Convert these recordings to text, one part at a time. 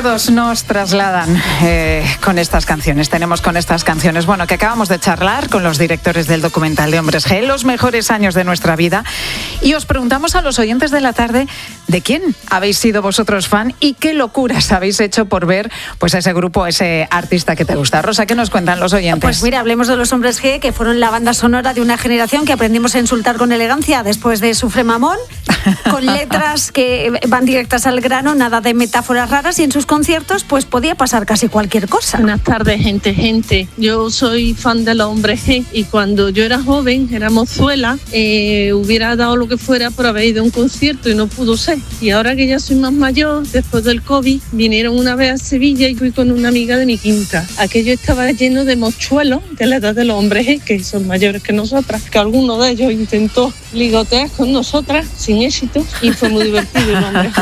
recuerdos nos trasladan con estas canciones? Tenemos con estas canciones, bueno, que acabamos de charlar con los directores del documental de Hombres G, los mejores años de nuestra vida, y os preguntamos a los oyentes de la tarde de quién habéis sido vosotros fan y qué locuras habéis hecho por ver pues ese grupo, ese artista que te gusta. Rosa, ¿qué nos cuentan los oyentes? Pues mira, hablemos de los Hombres G, que fueron la banda sonora de una generación que aprendimos a insultar con elegancia después de Sufre Mamón, con letras que van directas al grano, nada de metáforas raras, y en sus conciertos pues podía pasar casi cualquier cosa. Buenas tardes, gente. Yo soy fan de los Hombres G y cuando yo era joven, era mozuela, hubiera dado lo que fuera por haber ido a un concierto y no pudo ser. Y ahora que ya soy más mayor, después del COVID, vinieron una vez a Sevilla y fui con una amiga de mi quinta. Aquello estaba lleno de mochuelos de la edad de los Hombres G, que son mayores que nosotras, que alguno de ellos intentó ligotear con nosotras sin éxito y fue muy divertido.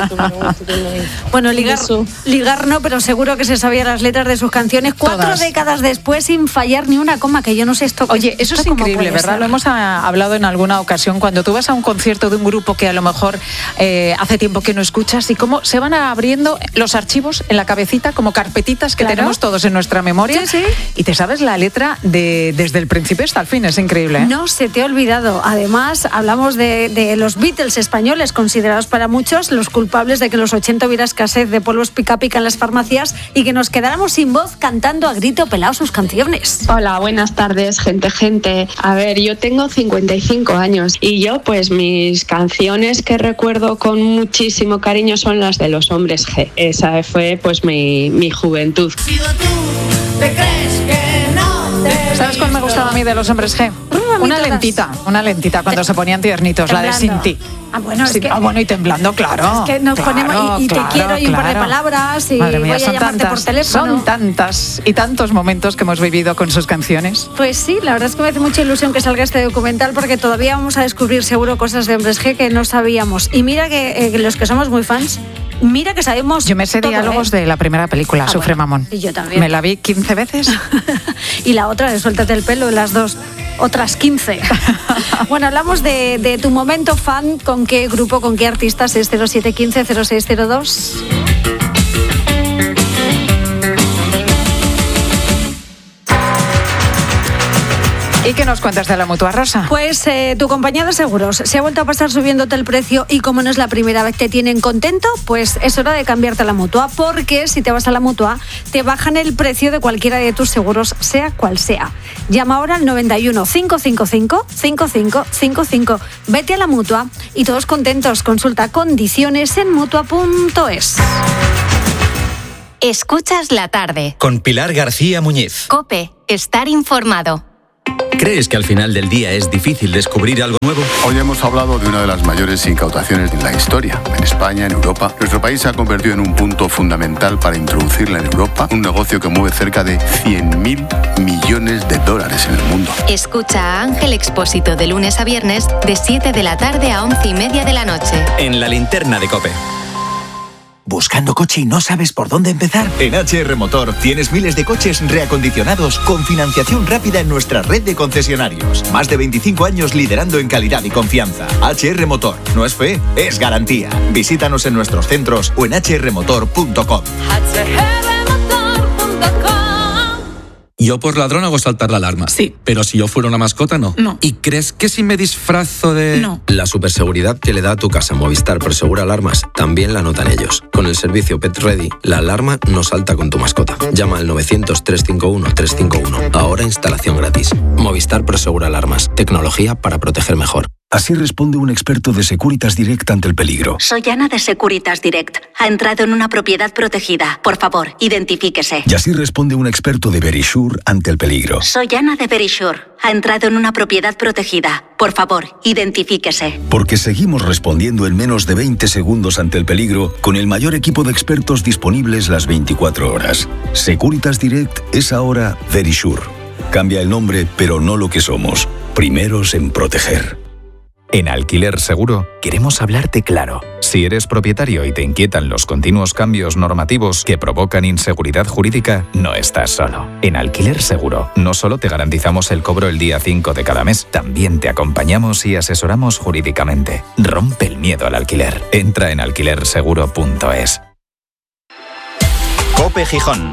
Bueno, ligar no, pero seguro que se sabía las letras de sus canciones 4 décadas después sin fallar ni una coma, que yo no sé esto. Oye, eso es increíble, ¿verdad? Lo hemos hablado en alguna ocasión, cuando tú vas a un concierto de un grupo que a lo mejor hace tiempo que no escuchas, y cómo se van abriendo los archivos en la cabecita como carpetitas que tenemos todos en nuestra memoria, sí. Y te sabes la letra desde el principio hasta el fin, es increíble, ¿eh? No se te ha olvidado. Además, hablamos de los Beatles españoles, considerados para muchos los culpables de que en los 80 hubiera escasez de polvos pica pica en las farmacias y que nos quedáramos sin voz cantando a grito pelado sus canciones. Hola, buenas tardes, gente. A ver, yo tengo 55 años y yo pues mis canciones que recuerdo con muchísimo cariño son las de los Hombres G. Esa fue pues mi juventud. ¿Te crees que no te... ¿Sabes cuál me gustaba a mí de los Hombres G? Una lentita cuando se ponían tiernitos, temblando. La de Sin Ti. Bueno, es que... bueno, y temblando, claro. Es que nos ponemos y te quiero y un par de palabras y madre mía, voy a llamarte por teléfono. Son tantas y tantos momentos que hemos vivido con sus canciones. Pues sí, la verdad es que me hace mucha ilusión que salga este documental, porque todavía vamos a descubrir seguro cosas de Hombres G que no sabíamos. Y mira que los que somos muy fans, mira que sabemos. Yo me sé todo, diálogos de la primera película, Sufre Mamón. Y yo también. Me la vi 15 veces. Y la otra de Suéltate el pelo, las dos. Otras 15. Bueno, hablamos de tu momento fan. ¿Con qué grupo, con qué artistas? Es 0715-0602. ¿Y qué nos cuentas de la Mutua, Rosa? Pues tu compañía de seguros se ha vuelto a pasar subiéndote el precio, y como no es la primera vez que te tienen contento, pues es hora de cambiarte a la Mutua, porque si te vas a la Mutua te bajan el precio de cualquiera de tus seguros, sea cual sea. Llama ahora al 91 555 5555. Vete a la Mutua y todos contentos. Consulta condiciones en mutua.es. Escuchas la tarde con Pilar García Muñiz. COPE, estar informado. ¿Crees que al final del día es difícil descubrir algo nuevo? Hoy hemos hablado de una de las mayores incautaciones de la historia. En España, en Europa, nuestro país se ha convertido en un punto fundamental para introducirla en Europa, un negocio que mueve cerca de 100.000 millones de dólares en el mundo. Escucha a Ángel Expósito de lunes a viernes de 7 de la tarde a 11:30 de la noche. En la linterna de COPE. ¿Buscando coche y no sabes por dónde empezar? En HR Motor tienes miles de coches reacondicionados con financiación rápida en nuestra red de concesionarios. Más de 25 años liderando en calidad y confianza. HR Motor. No es fe, es garantía. Visítanos en nuestros centros o en hrmotor.com. Yo por ladrón hago saltar la alarma. Sí. Pero si yo fuera una mascota, no. No. ¿Y crees que si me disfrazo de...? No. La superseguridad que le da a tu casa Movistar Prosegura Alarmas también la notan ellos. Con el servicio Pet Ready, la alarma no salta con tu mascota. Llama al 900-351-351. Ahora instalación gratis. Movistar Prosegura Alarmas. Tecnología para proteger mejor. Así responde un experto de Securitas Direct ante el peligro. Soy Ana de Securitas Direct. Ha entrado en una propiedad protegida. Por favor, identifíquese. Y así responde un experto de Verisure ante el peligro. Soy Ana de Verisure. Ha entrado en una propiedad protegida. Por favor, identifíquese. Porque seguimos respondiendo en menos de 20 segundos ante el peligro con el mayor equipo de expertos disponibles las 24 horas. Securitas Direct es ahora Verisure. Cambia el nombre, pero no lo que somos. Primeros en proteger. En Alquiler Seguro queremos hablarte claro. Si eres propietario y te inquietan los continuos cambios normativos que provocan inseguridad jurídica, no estás solo. En Alquiler Seguro no solo te garantizamos el cobro el día 5 de cada mes, también te acompañamos y asesoramos jurídicamente. Rompe el miedo al alquiler. Entra en alquilerseguro.es. COPE Gijón.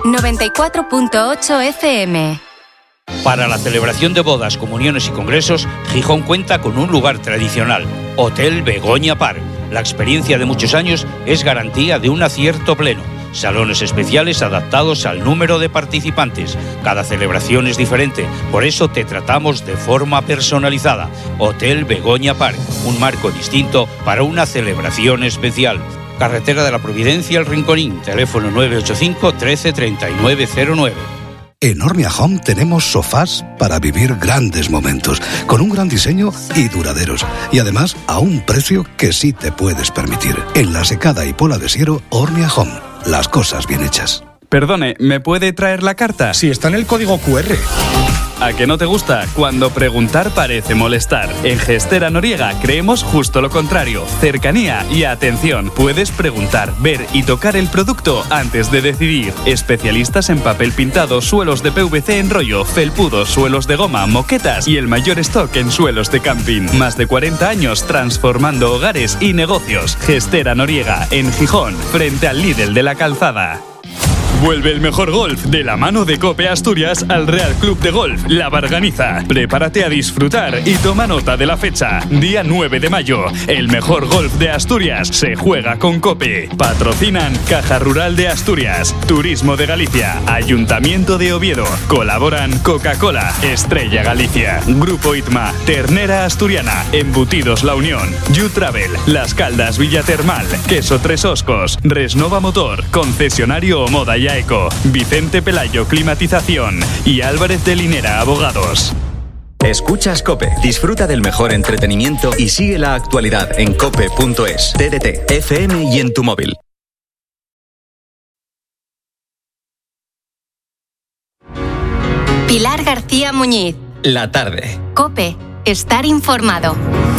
94.8 FM. Para la celebración de bodas, comuniones y congresos, Gijón cuenta con un lugar tradicional, Hotel Begoña Park. La experiencia de muchos años es garantía de un acierto pleno. Salones especiales adaptados al número de participantes. Cada celebración es diferente, por eso te tratamos de forma personalizada. Hotel Begoña Park, un marco distinto para una celebración especial. Carretera de la Providencia, El Rinconín, teléfono 985 13 3909. En Ormia Home tenemos sofás para vivir grandes momentos, con un gran diseño y duraderos, y además a un precio que sí te puedes permitir. En La Secada y Pola de Siero, Ormia Home, las cosas bien hechas. Perdone, ¿me puede traer la carta? Sí, está en el código QR. ¿A qué no te gusta? Cuando preguntar parece molestar. En Gestera Noriega creemos justo lo contrario. Cercanía y atención. Puedes preguntar, ver y tocar el producto antes de decidir. Especialistas en papel pintado, suelos de PVC en rollo, felpudos, suelos de goma, moquetas y el mayor stock en suelos de camping. Más de 40 años transformando hogares y negocios. Gestera Noriega, en Gijón, frente al Lidl de la Calzada. Vuelve el mejor golf de la mano de COPE Asturias al Real Club de Golf La Barganiza. Prepárate a disfrutar y toma nota de la fecha. Día 9 de mayo. El mejor golf de Asturias se juega con COPE. Patrocinan Caja Rural de Asturias, Turismo de Galicia, Ayuntamiento de Oviedo. Colaboran Coca-Cola, Estrella Galicia, Grupo Itma, Ternera Asturiana, Embutidos La Unión, You Travel, Las Caldas Villatermal, Queso Tres Oscos, Resnova Motor, Concesionario Moda y Eco, Vicente Pelayo Climatización y Álvarez de Linera Abogados. Escuchas COPE. Disfruta del mejor entretenimiento y sigue la actualidad en cope.es, TDT, FM y en tu móvil. Pilar García Muñiz. La tarde. COPE. Estar informado.